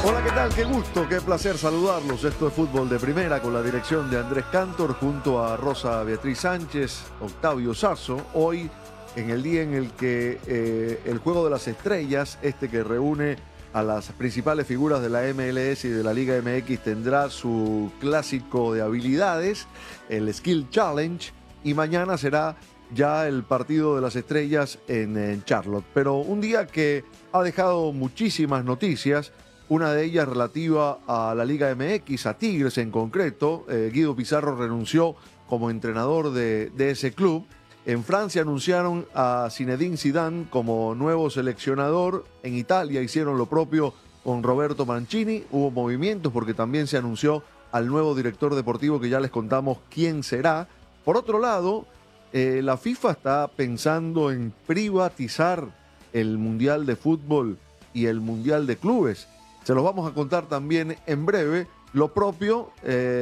Hola, ¿qué tal? Qué gusto, qué placer saludarlos. Esto es Fútbol de Primera con la dirección de Andrés Cantor junto a Rosa Beatriz Sánchez, Octavio Sazo. Hoy, en el día en el que el Juego de las Estrellas, que reúne a las principales figuras de la MLS y de la Liga MX, tendrá su clásico de habilidades, el Skill Challenge, y mañana será ya el partido de las estrellas en Charlotte. Pero un día que ha dejado muchísimas noticias. Una de ellas relativa a la Liga MX, a Tigres en concreto. Guido Pizarro renunció como entrenador de ese club. En Francia anunciaron a Zinedine Zidane como nuevo seleccionador. En Italia hicieron lo propio con Roberto Mancini. Hubo movimientos porque también se anunció al nuevo director deportivo, que ya les contamos quién será. Por otro lado, la FIFA está pensando en privatizar el Mundial de Fútbol y el Mundial de Clubes. Se los vamos a contar también en breve. Lo propio,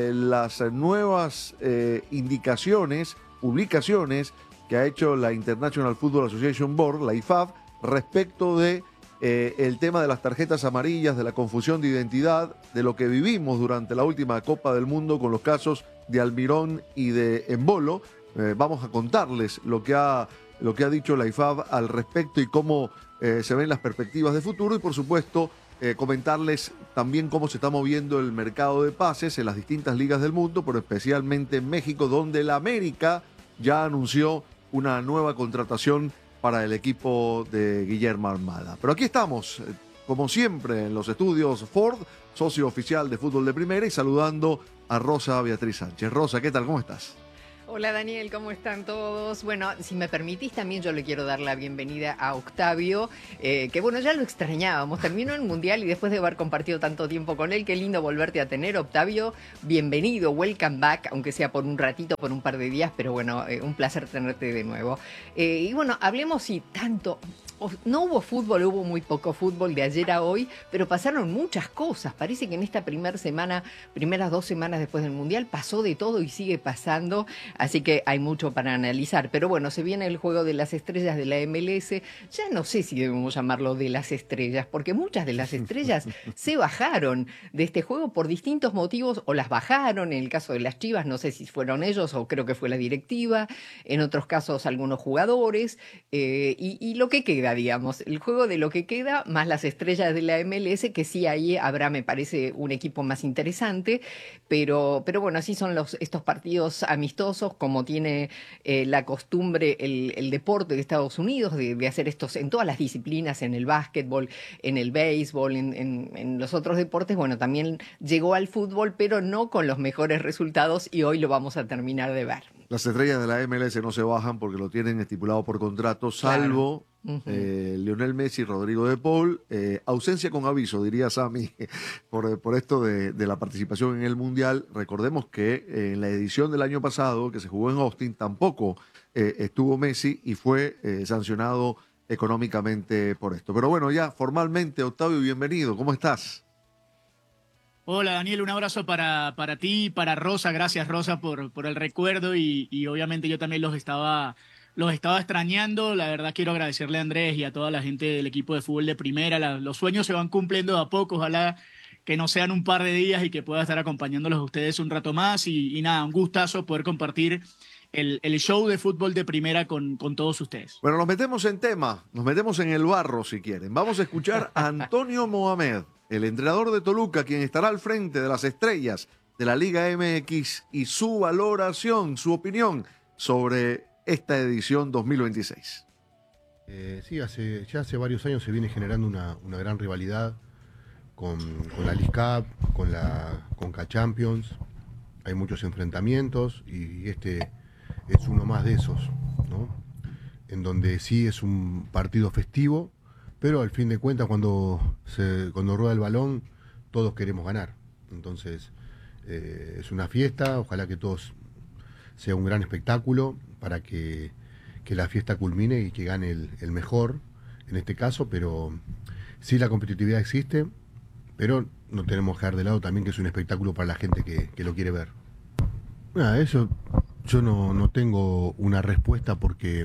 las nuevas indicaciones, publicaciones que ha hecho la International Football Association Board, la IFAB, respecto de el tema de las tarjetas amarillas, de la confusión de identidad, de lo que vivimos durante la última Copa del Mundo con los casos de Almirón y de Embolo. Vamos a contarles lo que ha dicho la IFAB al respecto y cómo se ven las perspectivas de futuro, y por supuesto comentarles también cómo se está moviendo el mercado de pases en las distintas ligas del mundo, pero especialmente en México, donde el América ya anunció una nueva contratación para el equipo de Guillermo Almada. Pero aquí estamos, como siempre, en los estudios Ford, socio oficial de Fútbol de Primera, y saludando a Rosa Beatriz Sánchez. Rosa, ¿qué tal? ¿Cómo estás? Hola Daniel, ¿cómo están todos? Bueno, si me permitís también yo le quiero dar la bienvenida a Octavio, que bueno, ya lo extrañábamos, terminó el Mundial y después de haber compartido tanto tiempo con él, qué lindo volverte a tener, Octavio, bienvenido, welcome back, aunque sea por un ratito, por un par de días, pero bueno, un placer tenerte de nuevo. Y bueno, hablemos si tanto... No hubo fútbol, hubo muy poco fútbol de ayer a hoy, pero pasaron muchas cosas. Parece que en esta primeras 2 semanas después del Mundial pasó de todo y sigue pasando, así que hay mucho para analizar. Pero bueno, se viene el Juego de las Estrellas de la MLS. Ya no sé si debemos llamarlo de las estrellas, porque muchas de las estrellas se bajaron de este juego por distintos motivos, o las bajaron. En el caso de las Chivas, no sé si fueron ellos o creo que fue la directiva. En otros casos, algunos jugadores. Y lo que queda, digamos, el juego de lo que queda, más las estrellas de la MLS, que sí, ahí habrá, me parece, un equipo más interesante, pero bueno, así son estos partidos amistosos, como tiene la costumbre el deporte de Estados Unidos, de hacer estos en todas las disciplinas, en el básquetbol, en el béisbol, en los otros deportes. Bueno, también llegó al fútbol, pero no con los mejores resultados, y hoy lo vamos a terminar de ver. Las estrellas de la MLS no se bajan porque lo tienen estipulado por contrato, salvo... Claro. Lionel Messi, Rodrigo de Paul, ausencia con aviso, diría Sammy, por esto de la participación en el Mundial. Recordemos que en la edición del año pasado, que se jugó en Austin, tampoco estuvo Messi y fue sancionado económicamente por esto. Pero bueno, ya formalmente, Octavio, bienvenido, ¿cómo estás? Hola Daniel, un abrazo para ti, para Rosa. Gracias Rosa por el recuerdo y obviamente yo también los estaba extrañando. La verdad quiero agradecerle a Andrés y a toda la gente del equipo de Fútbol de Primera. Los sueños se van cumpliendo de a poco, ojalá que no sean un par de días y que pueda estar acompañándolos a ustedes un rato más. Y nada, un gustazo poder compartir el show de Fútbol de Primera con todos ustedes. Bueno, nos metemos en tema, nos metemos en el barro si quieren. Vamos a escuchar a Antonio Mohamed, el entrenador de Toluca, quien estará al frente de las estrellas de la Liga MX, y su valoración, su opinión sobre esta edición 2026. Sí, ya hace varios años se viene generando una gran rivalidad con la League Cup, con la Conca Champions. Hay muchos enfrentamientos y este es uno más de esos, ¿no? En donde sí es un partido festivo, pero al fin de cuentas cuando rueda el balón todos queremos ganar. Entonces es una fiesta, ojalá que todos sea un gran espectáculo para que la fiesta culmine y que gane el mejor en este caso, pero sí, la competitividad existe, pero no tenemos que dejar de lado también que es un espectáculo para la gente que lo quiere ver. Eso yo no tengo una respuesta porque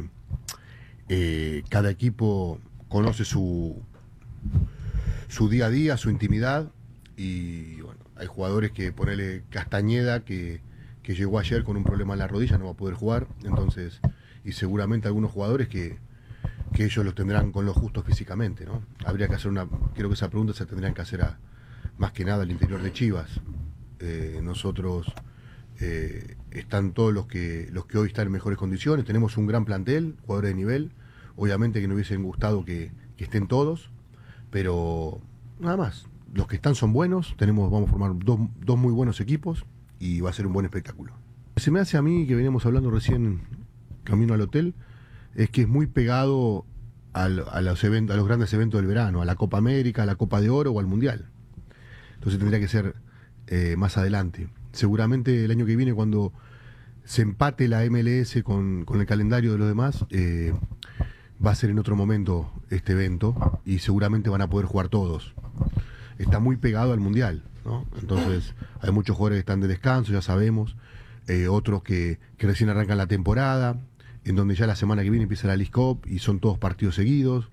cada equipo conoce su día a día, su intimidad, y bueno, hay jugadores que ponele Castañeda, que llegó ayer con un problema en la rodilla, no va a poder jugar, entonces, y seguramente algunos jugadores que ellos los tendrán con lo justo físicamente, ¿no? Habría que hacer creo que esa pregunta se tendrían que hacer más que nada al interior de Chivas. Nosotros están todos los que hoy están en mejores condiciones, tenemos un gran plantel, jugadores de nivel, obviamente que nos hubiesen gustado que estén todos, pero nada más, los que están son buenos, vamos a formar dos muy buenos equipos y va a ser un buen espectáculo. Se me hace a mí, que veníamos hablando recién camino al hotel, es que es muy pegado a los grandes eventos del verano, a la Copa América, a la Copa de Oro o al Mundial. Entonces tendría que ser más adelante. Seguramente el año que viene, cuando se empate la MLS con el calendario de los demás, va a ser en otro momento este evento y seguramente van a poder jugar todos. Está muy pegado al Mundial, ¿no? Entonces hay muchos jugadores que están de descanso, ya sabemos, otros que recién arrancan la temporada, en donde ya la semana que viene empieza la League Cup y son todos partidos seguidos.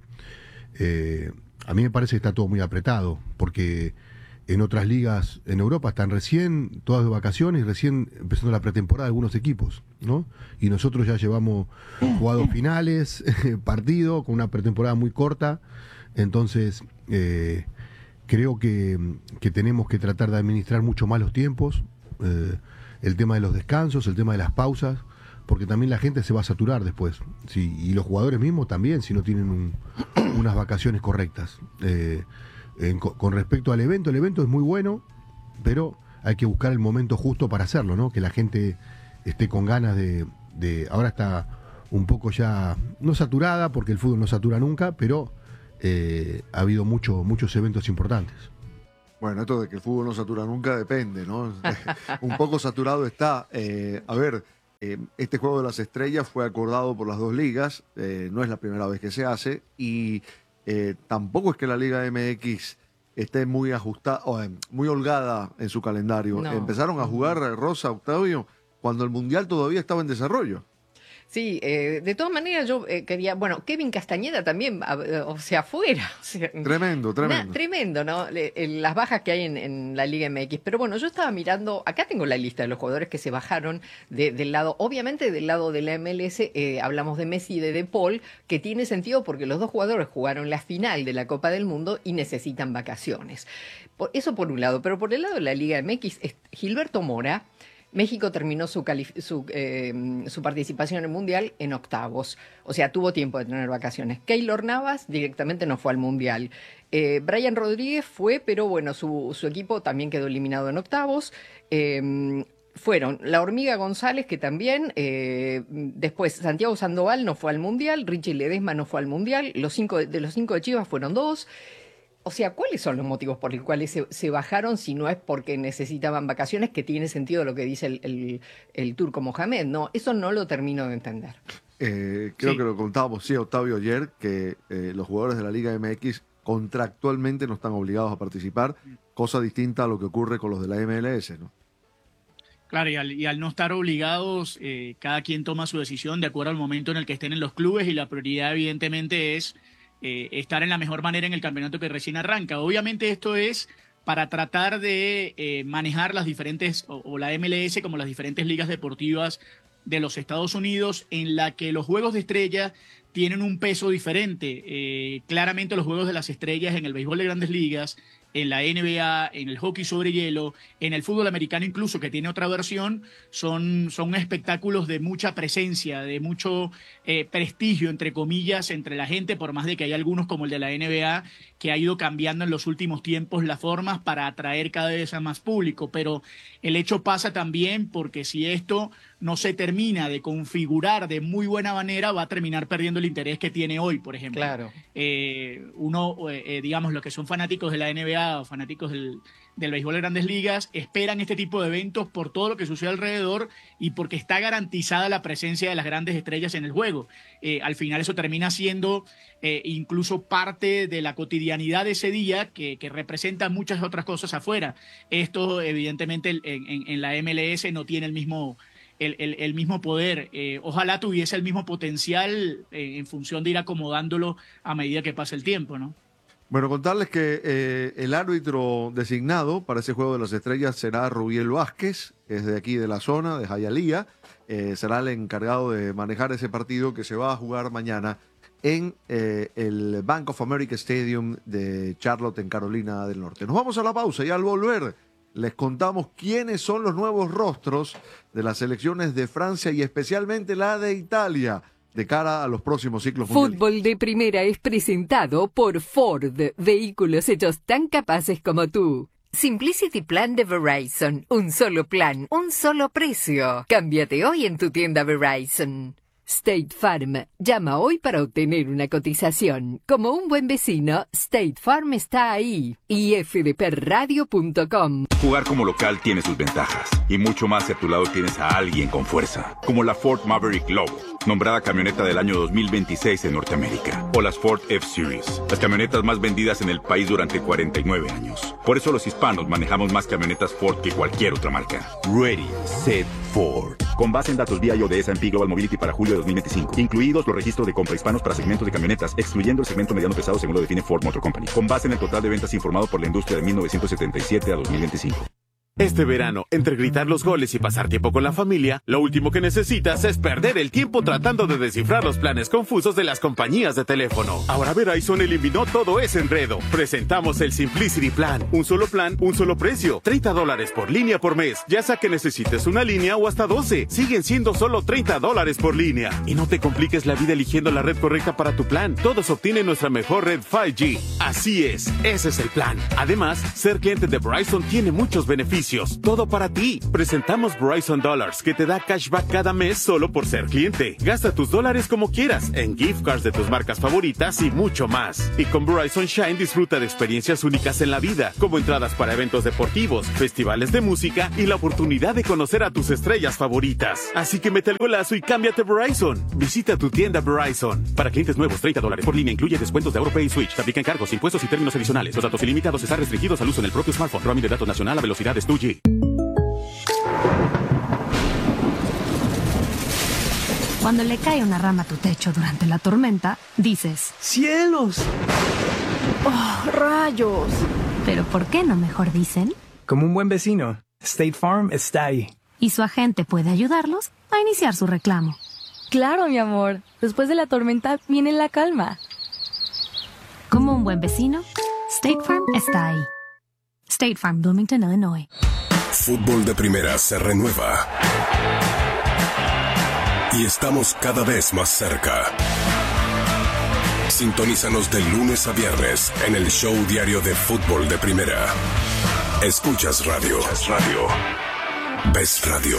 A mí me parece que está todo muy apretado, porque en otras ligas en Europa están recién todas de vacaciones, recién empezando la pretemporada de algunos equipos, ¿no? Y nosotros ya llevamos jugados finales, partido, con una pretemporada muy corta. Entonces, creo que tenemos que tratar de administrar mucho más los tiempos, el tema de los descansos, el tema de las pausas, porque también la gente se va a saturar después, sí, y los jugadores mismos también, si no tienen unas vacaciones correctas. Con respecto al evento, el evento es muy bueno, pero hay que buscar el momento justo para hacerlo, ¿no? Que la gente esté con ganas de ahora está un poco ya, no saturada, porque el fútbol no satura nunca, pero ha habido muchos eventos importantes. Bueno, esto de que el fútbol no satura nunca depende, ¿no? Un poco saturado está. Este Juego de las Estrellas fue acordado por las dos ligas, no es la primera vez que se hace, y tampoco es que la Liga MX esté muy ajustada, muy holgada en su calendario. No. Empezaron a jugar, Rosa, Octavio, cuando el Mundial todavía estaba en desarrollo. Sí, de todas maneras yo quería, bueno, Kevin Castañeda también, o sea, fuera. O sea, Tremendo. Tremendo, ¿no? Las bajas que hay en la Liga MX. Pero bueno, yo estaba mirando, acá tengo la lista de los jugadores que se bajaron del lado, obviamente del lado de la MLS, hablamos de Messi y de Paul, que tiene sentido porque los dos jugadores jugaron la final de la Copa del Mundo y necesitan vacaciones. Eso por un lado, pero por el lado de la Liga MX, Gilberto Mora. México terminó su participación en el Mundial en octavos. O sea, tuvo tiempo de tener vacaciones. Keylor Navas directamente no fue al Mundial. Brian Rodríguez fue, pero bueno, su equipo también quedó eliminado en octavos. Fueron La Hormiga González, que también, después Santiago Sandoval no fue al Mundial, Richie Ledesma no fue al Mundial, de los cinco de Chivas fueron 2. O sea, ¿cuáles son los motivos por los cuales se bajaron si no es porque necesitaban vacaciones? Que tiene sentido lo que dice el turco Mohamed, ¿no? Eso no lo termino de entender. Creo que lo contábamos, sí, Octavio, ayer, que los jugadores de la Liga MX contractualmente no están obligados a participar, cosa distinta a lo que ocurre con los de la MLS, ¿no? Claro, y al no estar obligados, cada quien toma su decisión de acuerdo al momento en el que estén en los clubes, y la prioridad evidentemente es estar en la mejor manera en el campeonato que recién arranca. Obviamente esto es para tratar de manejar las diferentes, o la MLS como las diferentes ligas deportivas de los Estados Unidos, en la que los juegos de estrella tienen un peso diferente. Claramente los juegos de las estrellas en el béisbol de Grandes Ligas, en la NBA, en el hockey sobre hielo, en el fútbol americano incluso, que tiene otra versión, son espectáculos de mucha presencia, de mucho prestigio, entre comillas, entre la gente, por más de que hay algunos como el de la NBA, que ha ido cambiando en los últimos tiempos las formas para atraer cada vez a más público. Pero el hecho pasa también porque si esto no se termina de configurar de muy buena manera, va a terminar perdiendo el interés que tiene hoy, por ejemplo. Claro. Digamos, los que son fanáticos de la NBA o fanáticos del béisbol de Grandes Ligas, esperan este tipo de eventos por todo lo que sucede alrededor y porque está garantizada la presencia de las grandes estrellas en el juego. Al final eso termina siendo incluso parte de la cotidianidad de ese día, que representa muchas otras cosas afuera. Esto evidentemente en la MLS no tiene el mismo poder. Ojalá tuviese el mismo potencial en función de ir acomodándolo a medida que pasa el tiempo, ¿no? Bueno, contarles que el árbitro designado para ese Juego de las Estrellas será Rubiel Vázquez, es de aquí de la zona, de Hialeah. Será el encargado de manejar ese partido que se va a jugar mañana en el Bank of America Stadium de Charlotte, en Carolina del Norte. Nos vamos a la pausa y al volver les contamos quiénes son los nuevos rostros de las selecciones de Francia y especialmente la de Italia de cara a los próximos ciclos mundiales. Fútbol de Primera es presentado por Ford, vehículos hechos tan capaces como tú. Simplicity Plan de Verizon, un solo plan, un solo precio. Cámbiate hoy en tu tienda Verizon. State Farm, llama hoy para obtener una cotización. Como un buen vecino, State Farm está ahí. Y fdpradio.com. Jugar como local tiene sus ventajas. Y mucho más si a tu lado tienes a alguien con fuerza. Como la Ford Maverick Lobo, nombrada camioneta del año 2026 en Norteamérica. O las Ford F-Series, las camionetas más vendidas en el país durante 49 años. Por eso los hispanos manejamos más camionetas Ford que cualquier otra marca. Ready, Set, Ford. Con base en datos BIO de S&P Global Mobility para julio de 2025. Incluidos los registros de compra hispanos para segmentos de camionetas, excluyendo el segmento mediano pesado según lo define Ford Motor Company. Con base en el total de ventas informado por la industria de 1977 a 2025. Este verano, entre gritar los goles y pasar tiempo con la familia, lo último que necesitas es perder el tiempo tratando de descifrar los planes confusos de las compañías de teléfono. Ahora Verizon eliminó todo ese enredo. Presentamos el Simplicity Plan. Un solo plan, un solo precio. $30 por línea por mes. Ya sea que necesites una línea o hasta 12. Siguen siendo solo $30 por línea. Y no te compliques la vida eligiendo la red correcta para tu plan. Todos obtienen nuestra mejor red 5G. Así es, ese es el plan. Además, ser cliente de Verizon tiene muchos beneficios. Todo para ti. Presentamos Verizon Dollars, que te da cashback cada mes solo por ser cliente. Gasta tus dólares como quieras, en gift cards de tus marcas favoritas y mucho más. Y con Verizon Shine disfruta de experiencias únicas en la vida, como entradas para eventos deportivos, festivales de música y la oportunidad de conocer a tus estrellas favoritas. Así que mete el golazo y cámbiate a Verizon. Visita tu tienda Verizon. Para clientes nuevos, $30 por línea incluye descuentos de AutoPay y Switch. Te aplican cargos, impuestos y términos adicionales. Los datos ilimitados están restringidos al uso en el propio smartphone. Roaming de datos nacional a velocidades 2G. Cuando le cae una rama a tu techo durante la tormenta, dices: ¡Cielos! ¡Oh, rayos! Pero ¿por qué no mejor dicen? Como un buen vecino, State Farm está ahí. Y su agente puede ayudarlos a iniciar su reclamo. Claro, mi amor. Después de la tormenta viene la calma. Como un buen vecino, State Farm está ahí. State Farm, Bloomington, Illinois. Fútbol de Primera se renueva. Y estamos cada vez más cerca. Sintonízanos de lunes a viernes en el show diario de Fútbol de Primera. Escuchas radio. Ves radio.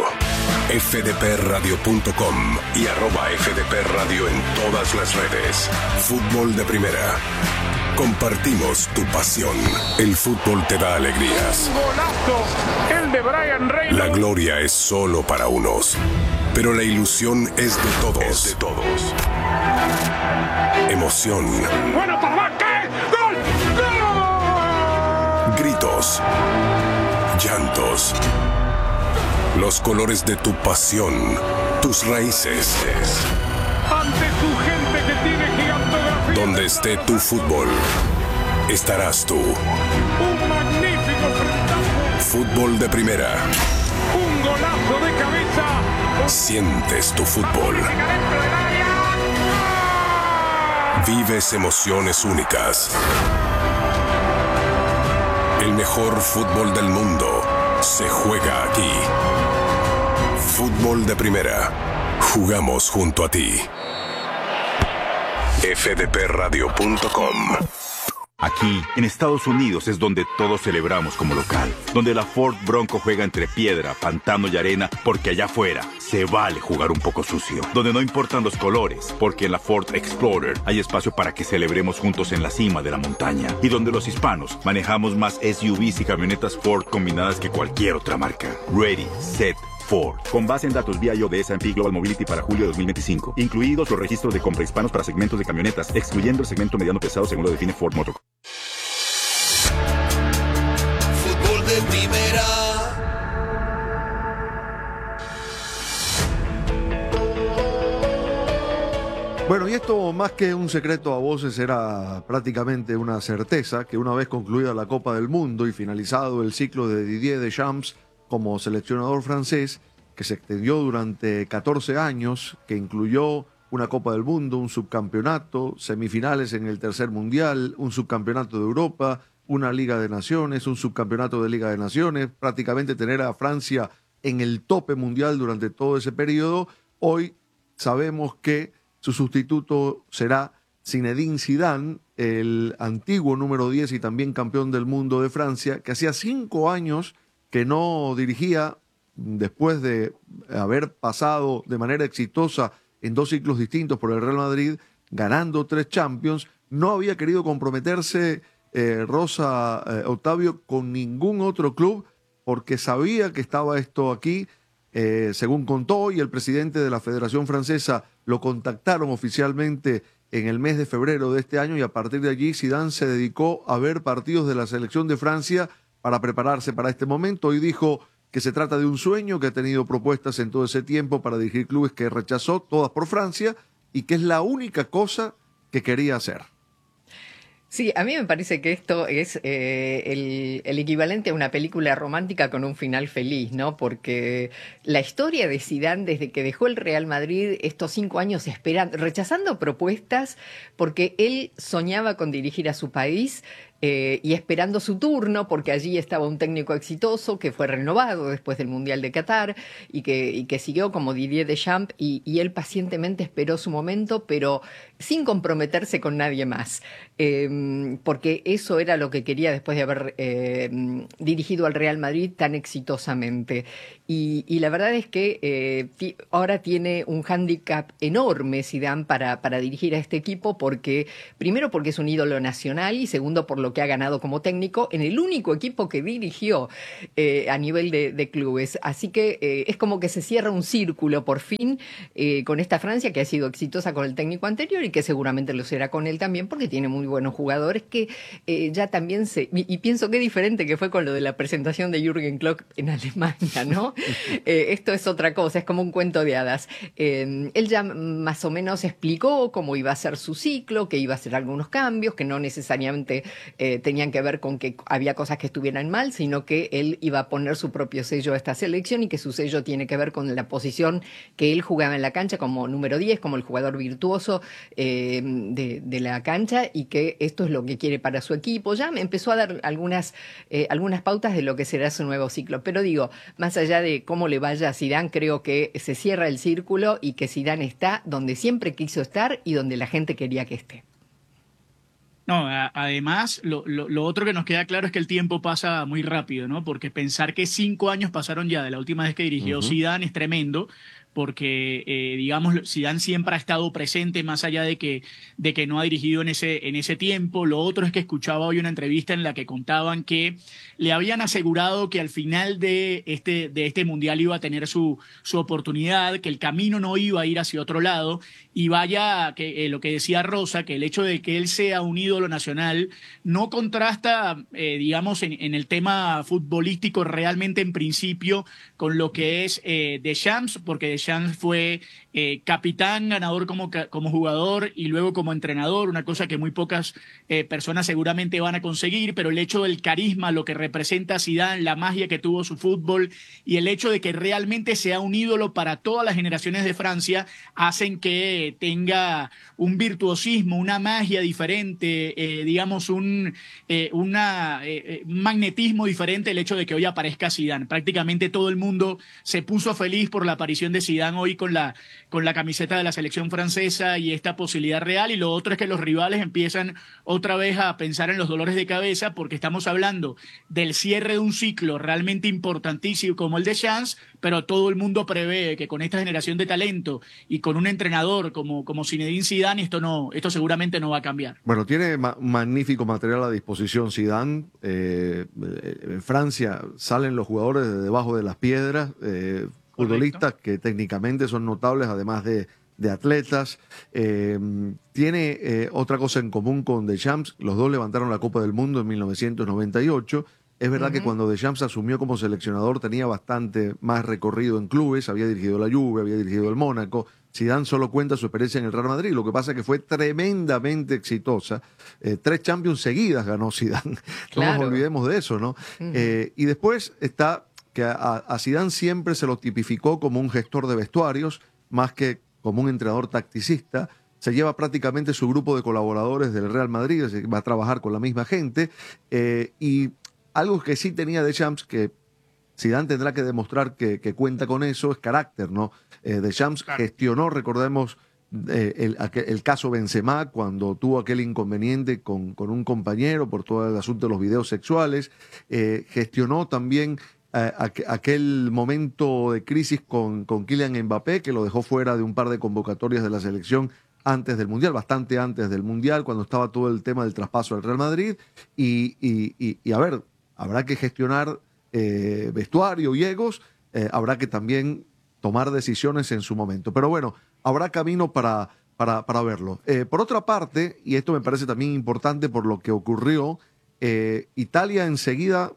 fdpradio.com y @fdpradio en todas las redes. Fútbol de Primera. Compartimos tu pasión. El fútbol te da alegrías. ¡Golazo! El de Brian Reynolds. La gloria es solo para unos, pero la ilusión es de todos. Emoción. ¡Bueno, papá! ¿Qué? ¡Gol! ¡Gol! Gritos. Llantos. Los colores de tu pasión. Tus raíces. Ante tu gente que tiene gigantografía. Donde esté tu fútbol, estarás tú. Un magnífico enfrentamiento. Fútbol de Primera. Un golazo de cabeza. Sientes tu fútbol. Vives emociones únicas. El mejor fútbol del mundo se juega aquí. Fútbol de Primera. Jugamos junto a ti. fdpradio.com. Aquí, en Estados Unidos, es donde todos celebramos como local. Donde la Ford Bronco juega entre piedra, pantano y arena, porque allá afuera se vale jugar un poco sucio. Donde no importan los colores, porque en la Ford Explorer hay espacio para que celebremos juntos en la cima de la montaña. Y donde los hispanos manejamos más SUVs y camionetas Ford combinadas que cualquier otra marca. Ready, Set, Ford. Con base en datos BIO de S&P Global Mobility para julio de 2025. Incluidos los registros de compra hispanos para segmentos de camionetas, excluyendo el segmento mediano pesado según lo define Ford Motor. Fútbol de Primera. Bueno, y esto más que un secreto a voces era prácticamente una certeza que una vez concluida la Copa del Mundo y finalizado el ciclo de Didier Deschamps como seleccionador francés, que se extendió durante 14 años, que incluyó una Copa del Mundo, un subcampeonato, semifinales en el tercer mundial, un subcampeonato de Europa, una Liga de Naciones, un subcampeonato de Liga de Naciones, prácticamente tener a Francia en el tope mundial durante todo ese periodo. Hoy sabemos que su sustituto será Zinedine Zidane, el antiguo número 10 y también campeón del mundo de Francia, que hacía 5 años que no dirigía, después de haber pasado de manera exitosa en 2 ciclos distintos por el Real Madrid, ganando 3 Champions. No había querido comprometerse Octavio, con ningún otro club, porque sabía que estaba esto aquí, según contó, y el presidente de la Federación Francesa lo contactaron oficialmente en el mes de febrero de este año, y a partir de allí Zidane se dedicó a ver partidos de la selección de Francia para prepararse para este momento, y dijo que se trata de un sueño, que ha tenido propuestas en todo ese tiempo para dirigir clubes que rechazó, todas por Francia, y que es la única cosa que quería hacer. Sí, a mí me parece que esto es el equivalente a una película romántica con un final feliz, ¿no? Porque la historia de Zidane desde que dejó el Real Madrid, estos 5 años rechazando propuestas, porque él soñaba con dirigir a su país, y esperando su turno, porque allí estaba un técnico exitoso que fue renovado después del Mundial de Qatar y que siguió como Didier Deschamps, y él pacientemente esperó su momento, pero sin comprometerse con nadie más, porque eso era lo que quería después de haber dirigido al Real Madrid tan exitosamente. Y la verdad es que ahora tiene un hándicap enorme Zidane para dirigir a este equipo, primero porque es un ídolo nacional, y segundo por lo que ha ganado como técnico en el único equipo que dirigió a nivel de clubes. Así que es como que se cierra un círculo por fin con esta Francia, que ha sido exitosa con el técnico anterior y que seguramente lo será con él también, porque tiene muy buenos jugadores que ya también y pienso qué diferente que fue con lo de la presentación de Jürgen Klopp en Alemania, ¿no? Esto es otra cosa, es como un cuento de hadas. Él ya más o menos explicó cómo iba a ser su ciclo, que iba a hacer algunos cambios, que no necesariamente tenían que ver con que había cosas que estuvieran mal, sino que él iba a poner su propio sello a esta selección, y que su sello tiene que ver con la posición que él jugaba en la cancha como número 10, como el jugador virtuoso de la cancha, y que esto es lo que quiere para su equipo. Ya me empezó a dar algunas pautas de lo que será su nuevo ciclo, pero digo, más allá de cómo le vaya a Zidane, creo que se cierra el círculo y que Zidane está donde siempre quiso estar y donde la gente quería que esté. No, además, lo otro que nos queda claro es que el tiempo pasa muy rápido, ¿no? Porque pensar que 5 años pasaron ya de la última vez que dirigió Zidane es tremendo, porque, digamos, Zidane siempre ha estado presente, más allá de que no ha dirigido en ese tiempo. Lo otro es que escuchaba hoy una entrevista en la que contaban que le habían asegurado que al final de este mundial iba a tener su oportunidad, que el camino no iba a ir hacia otro lado, y vaya que lo que decía Rosa, que el hecho de que él sea un ídolo nacional no contrasta, digamos, en el tema futbolístico realmente en principio con lo que es Deschamps, porque Deschamps fue capitán, ganador como jugador y luego como entrenador, una cosa que muy pocas personas seguramente van a conseguir, pero el hecho del carisma, lo que representa Zidane, la magia que tuvo su fútbol y el hecho de que realmente sea un ídolo para todas las generaciones de Francia, hacen que tenga un virtuosismo, una magia diferente, digamos un magnetismo diferente el hecho de que hoy aparezca Zidane. Prácticamente todo el mundo se puso feliz por la aparición de Zidane hoy con la camiseta de la selección francesa y esta posibilidad real. Y lo otro es que los rivales empiezan otra vez a pensar en los dolores de cabeza, porque estamos hablando del cierre de un ciclo realmente importantísimo como el de Deschamps, pero todo el mundo prevé que con esta generación de talento y con un entrenador como Zinedine Zidane, esto seguramente no va a cambiar. Bueno, tiene magnífico material a disposición Zidane. En Francia salen los jugadores de debajo de las piedras, futbolistas que técnicamente son notables, además de atletas. Tiene otra cosa en común con Deschamps: los dos levantaron la Copa del Mundo en 1998. Es verdad que cuando Deschamps asumió como seleccionador tenía bastante más recorrido en clubes, había dirigido la Juve, había dirigido el Mónaco, Zidane solo cuenta su experiencia en el Real Madrid. Lo que pasa es que fue tremendamente exitosa. 3 Champions seguidas ganó Zidane. Claro. No nos olvidemos de eso, ¿no? Y después está que a Zidane siempre se lo tipificó como un gestor de vestuarios, más que como un entrenador tacticista. Se lleva prácticamente su grupo de colaboradores del Real Madrid, va a trabajar con la misma gente. Y algo que sí tenía Deschamps, que Zidane tendrá que demostrar que cuenta con eso, es carácter, ¿no? Deschamps gestionó, recordemos, el caso Benzema, cuando tuvo aquel inconveniente con un compañero por todo el asunto de los videos sexuales. Gestionó también aquel momento de crisis con Kylian Mbappé, que lo dejó fuera de un par de convocatorias de la selección antes del Mundial, bastante antes del Mundial, cuando estaba todo el tema del traspaso al Real Madrid. Y a ver, habrá que gestionar vestuario y egos, habrá que también tomar decisiones en su momento. Pero bueno, habrá camino para verlo. Por otra parte, y esto me parece también importante por lo que ocurrió, Italia enseguida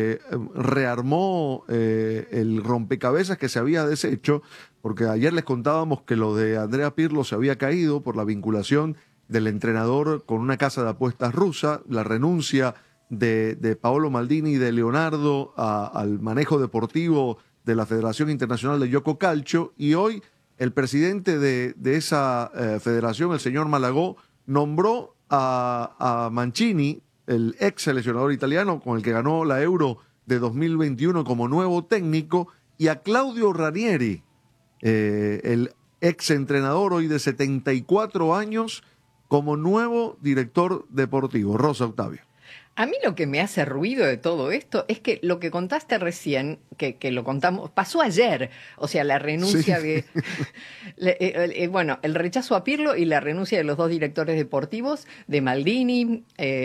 rearmó el rompecabezas que se había deshecho, porque ayer les contábamos que lo de Andrea Pirlo se había caído por la vinculación del entrenador con una casa de apuestas rusa, la renuncia de Paolo Maldini y de Leonardo al manejo deportivo de la Federación Internacional de Gioco Calcio, y hoy el presidente de esa federación, el señor Malagò, nombró a Mancini, el ex seleccionador italiano con el que ganó la Euro de 2021, como nuevo técnico, y a Claudio Ranieri, el ex entrenador hoy de 74 años, como nuevo director deportivo. Rosa, Octavio. A mí lo que me hace ruido de todo esto es que lo que contaste recién, que lo contamos, pasó ayer. O sea, la renuncia sí. bueno, el rechazo a Pirlo y la renuncia de los 2 directores deportivos, de Maldini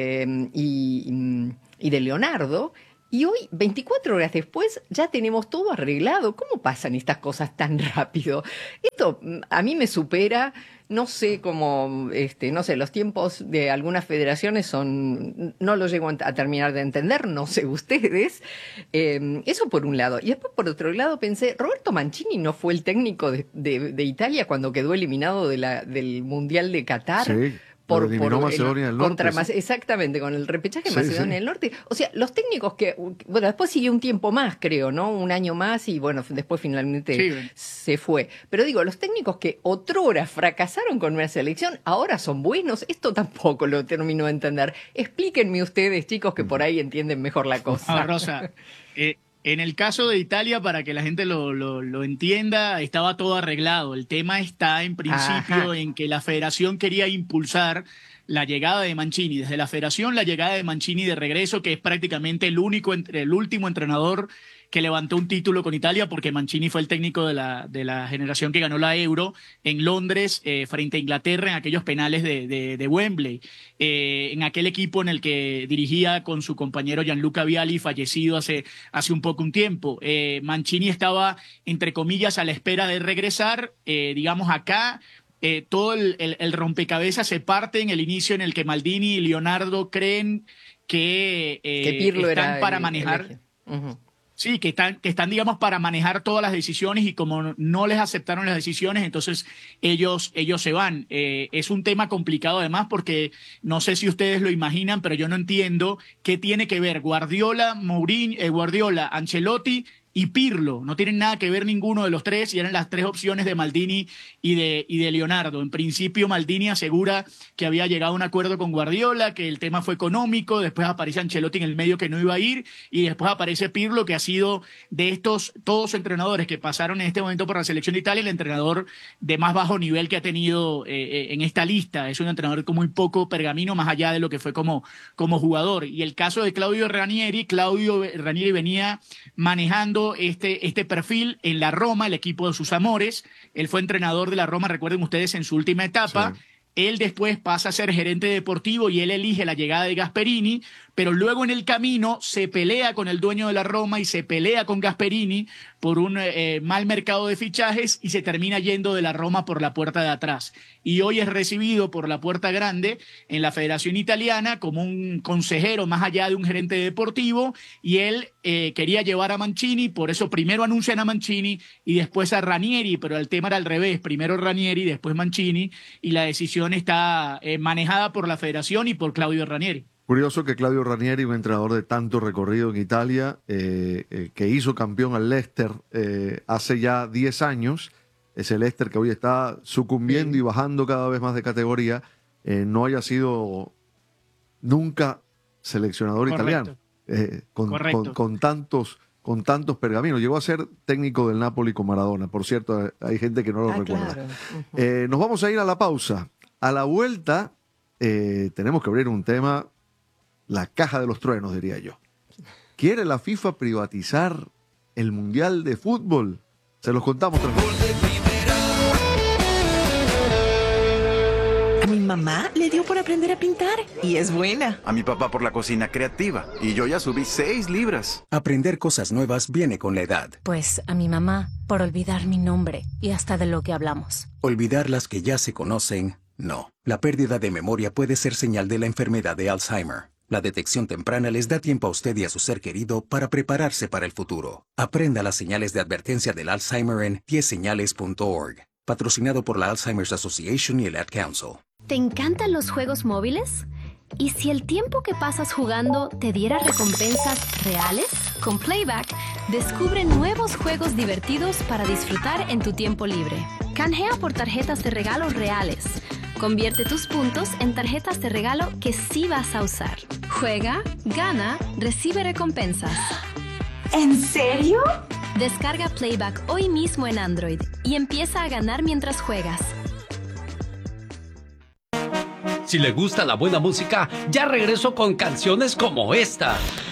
y de Leonardo. Y hoy, 24 horas después, ya tenemos todo arreglado. ¿Cómo pasan estas cosas tan rápido? Esto a mí me supera. No sé cómo, no sé, los tiempos de algunas federaciones no lo llego a terminar de entender, no sé ustedes. Eso por un lado. Y después por otro lado pensé, Roberto Mancini no fue el técnico de Italia cuando quedó eliminado del Mundial de Qatar. Sí. Por Macedonia del Norte. Exactamente, con el repechaje de Macedonia del Norte. O sea, los técnicos que, bueno, después siguió un tiempo más, creo, ¿no? Un año más y bueno, después finalmente se fue. Pero digo, los técnicos que otrora fracasaron con una selección, ahora son buenos. Esto tampoco lo termino de entender. Explíquenme ustedes, chicos, que por ahí entienden mejor la cosa. Rosa, en el caso de Italia, para que la gente lo entienda, estaba todo arreglado. El tema está, en principio, en que la federación quería impulsar la llegada de Mancini. Desde la federación, la llegada de Mancini de regreso, que es prácticamente el último entrenador que levantó un título con Italia, porque Mancini fue el técnico de la generación que ganó la Euro en Londres frente a Inglaterra en aquellos penales de Wembley, en aquel equipo en el que dirigía con su compañero Gianluca Vialli, fallecido hace un tiempo. Mancini estaba, entre comillas, a la espera de regresar, digamos acá. Todo el rompecabezas se parte en el inicio en el que Maldini y Leonardo creen que Pirlo están para manejar. Sí, que están, digamos, para manejar todas las decisiones, y como no les aceptaron las decisiones, entonces ellos se van. Es un tema complicado además porque no sé si ustedes lo imaginan, pero yo no entiendo qué tiene que ver Guardiola, Ancelotti y Pirlo. No tienen nada que ver ninguno de los tres, y eran las 3 opciones de Maldini y de Leonardo. En principio, Maldini asegura que había llegado a un acuerdo con Guardiola, que el tema fue económico. Después aparece Ancelotti en el medio, que no iba a ir, y después aparece Pirlo, que ha sido de estos todos entrenadores que pasaron en este momento por la selección de Italia, el entrenador de más bajo nivel que ha tenido en esta lista. Es un entrenador con muy poco pergamino, más allá de lo que fue como jugador. Y el caso de Claudio Ranieri venía manejando este perfil en la Roma, el equipo de sus amores. Él fue entrenador de la Roma, recuerden ustedes, en su última etapa. Sí. Él después pasa a ser gerente deportivo y él elige la llegada de Gasperini, pero luego en el camino se pelea con el dueño de la Roma y se pelea con Gasperini por un mal mercado de fichajes y se termina yendo de la Roma por la puerta de atrás. Y hoy es recibido por la puerta grande en la Federación Italiana como un consejero más allá de un gerente deportivo, y él quería llevar a Mancini, por eso primero anuncian a Mancini y después a Ranieri, pero el tema era al revés, primero Ranieri, después Mancini, y la decisión está manejada por la Federación y por Claudio Ranieri. Curioso que Claudio Ranieri, un entrenador de tanto recorrido en Italia, que hizo campeón al Leicester hace ya 10 años, ese Leicester que hoy está sucumbiendo y bajando cada vez más de categoría, no haya sido nunca seleccionador italiano, con tantos pergaminos. Llegó a ser técnico del Napoli con Maradona. Por cierto, hay gente que no lo recuerda. Claro. Nos vamos a ir a la pausa. A la vuelta tenemos que abrir un tema, la caja de los truenos, diría yo. ¿Quiere la FIFA privatizar el Mundial de Fútbol? Se los contamos tranquilo. A mi mamá le dio por aprender a pintar y es buena. A mi papá por la cocina creativa y yo ya subí 6 libras. Aprender cosas nuevas viene con la edad. Pues a mi mamá por olvidar mi nombre y hasta de lo que hablamos. Olvidar las que ya se conocen, no. La pérdida de memoria puede ser señal de la enfermedad de Alzheimer. La detección temprana les da tiempo a usted y a su ser querido para prepararse para el futuro. Aprenda las señales de advertencia del Alzheimer en 10señales.org. Patrocinado por la Alzheimer's Association y el Ad Council. ¿Te encantan los juegos móviles? ¿Y si el tiempo que pasas jugando te diera recompensas reales? Con Playback, descubre nuevos juegos divertidos para disfrutar en tu tiempo libre. Canjea por tarjetas de regalo reales. Convierte tus puntos en tarjetas de regalo que sí vas a usar. Juega, gana, recibe recompensas. ¿En serio? Descarga Playback hoy mismo en Android y empieza a ganar mientras juegas. Si le gusta la buena música, ya regreso con canciones como esta.